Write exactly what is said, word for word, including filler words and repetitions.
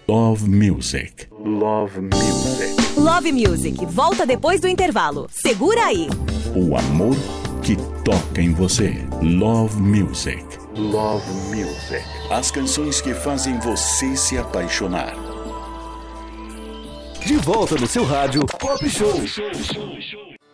Love Music. Love Music. Love Music. Volta depois do intervalo. Segura aí. O amor que toca em você. Love Music. Love Music. As canções que fazem você se apaixonar. De volta no seu rádio Pop Show.